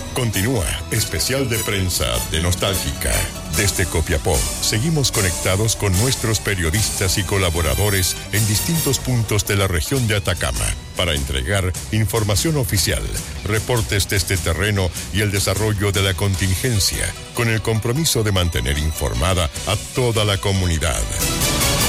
Continúa especial de prensa de Nostálgica. Desde Copiapó, seguimos conectados con nuestros periodistas y colaboradores en distintos puntos de la región de Atacama para entregar información oficial, reportes de este terreno y el desarrollo de la contingencia, con el compromiso de mantener informada a toda la comunidad.